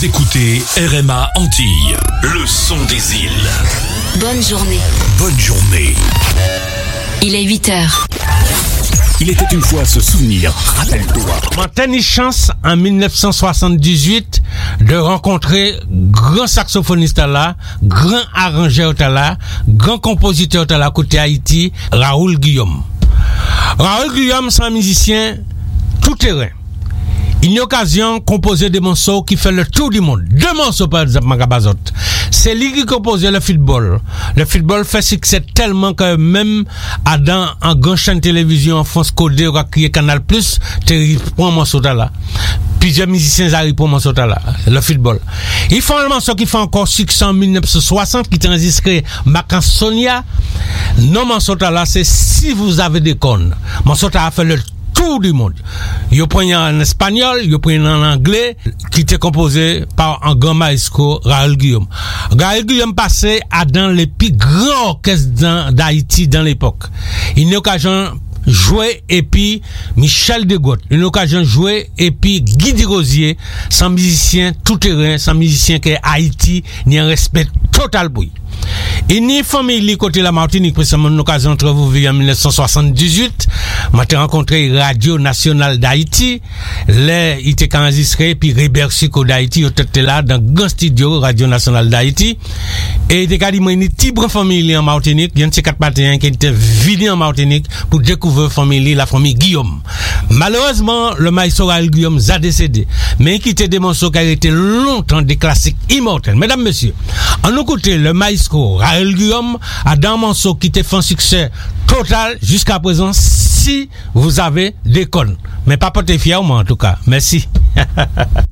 Vous écoutez RMA Antilles, le son des îles. Bonne journée. Bonne journée. Il est 8h. Il était une fois ce souvenir, rappelle-toi. M'en chance en 1978 de rencontrer grand saxophoniste là, grand arrangeur là, grand compositeur là côté Haïti, Raoul Guillaume. Raoul Guillaume, c'est un musicien tout terrain. Une occasion composer des morceaux qui fait le tour du monde. 2 morceaux par exemple, Magabazot. C'est lui qui composait le football. Le football fait succès tellement que même Adam, en grand chaîne télévision en France, Codé, ou crié Canal Plus, tu prends un morceau là. Plusieurs musiciens arrivent pour un morceau là. Le football. Ils font un morceau qui fait encore succès en 1960, qui est enregistré Macan Sonia. Non, morceau là, c'est Si vous avez des connes. Morceau a fait le tour du monde. Yo prenait en espagnol, yo prenait en anglais, qui était composé par un grand maestro, Raoul Guillaume. Raoul Guillaume passait à dans les plus grands orchestres d'Haïti dans l'époque. Une occasion jouer et puis Michel Degotte, une occasion jouer et puis Guy Rosier, sans musicien tout terrain, sans musicien qui est Haïti, ni un respect total pour lui. Et ni famille côté la Martinique, précisément une occasion entre vous en 1978, m'a rencontré Radio Nationale d'Haïti, là il était enregistré puis Rébercico d'Haïti, il était là dans grand studio Radio Nationale d'Haïti et il était dit moi une petite famille en Martinique, il y a un 4 matins qui était venu en Martinique pour découvrir la famille Guillaume. Malheureusement, le maestro Raoul Guillaume a décédé, mais qui était des morceaux qui ont été longtemps des classiques immortels. Mesdames, messieurs, en écoutant le maestro Raoul Guillaume a dans un morceau qui était fait un succès total jusqu'à présent, Si vous avez des connes. Mais pas porter fier au moins en tout cas. Merci.